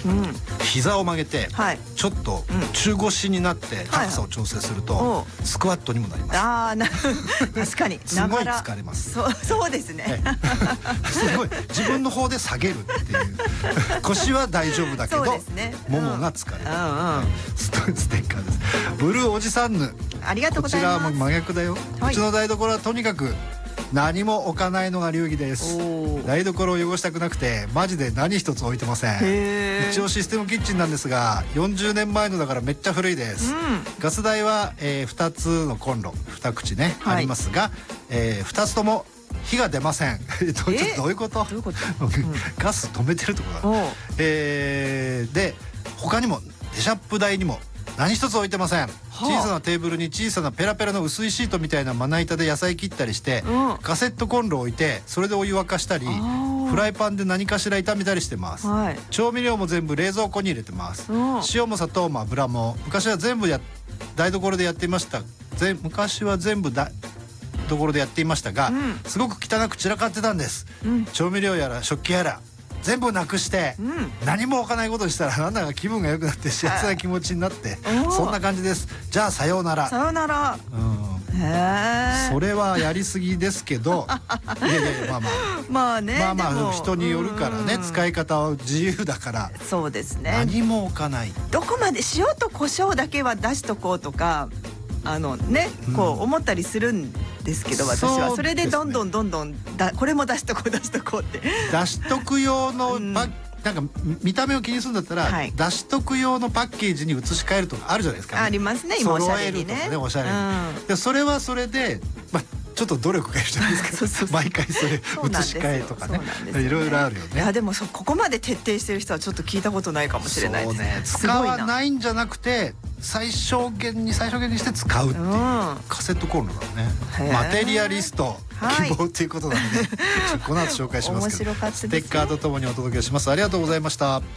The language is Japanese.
膝を曲げてはい。 ちょっと中腰になって高さを調整するとスクワットにもなります。 ああ、確かに。 すごい疲れます。 そうですね。 すごい自分の方で下げるっていう腰は大丈夫だけどももが疲れる。ステッカーです。ブルーおじさんぬ、 ありがとうございます。 こちらも真逆だよ。うちの台所はとにかく何も置かないのが流儀です。台所を汚したくなくてマジで何一つ置いてません。一応システムキッチンなんですが40年前のだからめっちゃ古いです。ガス台は、2つのコンロ2口ね、ありますが、2つとも火が出ません。どういうこと？ガス止めてるってことだ。で他にもデシャップ台にも何一つ置いてません。小さなテーブルに小さなペラペラの薄いシートみたいなまな板で野菜切ったりして、カセットコンロを置いてそれでお湯沸かしたりフライパンで何かしら炒めたりしてます。調味料も全部冷蔵庫に入れてます。塩も砂糖も油も昔は全部台所でやっていました。昔は全部ところでやっていましたが、すごく汚く散らかってたんです。調味料やら食器やら全部なくして、何も置かないことにしたらなんだか気分が良くなって幸せな気持ちになってそんな感じです。じゃあさようなら。さようなら。それはやりすぎですけどいやまあね、人によるからね、使い方は自由だから。そうですね。何も置かない。どこまで塩と胡椒だけは出しとこうとかこう思ったりするんですけど、私はそれでどんどんこれも出しとこうって出しとく用のなんか見た目を気にするんだったら、出しとく用のパッケージに移し替えるとかあるじゃないですか。ありますね、今おしゃれにね。おしゃれに。それはそれでちょっと努力が必要ですけど、毎回それ移し替えとかね、いろいろあるよね。いやでもここまで徹底してる人はちょっと聞いたことないかもしれないですね。使わないんじゃなくて最小限にして使うっていうカセットコンロだね。マテリアリスト希望っていうことなのでこの後紹介しますけど、ステッカーとともにお届けします。ありがとうございました。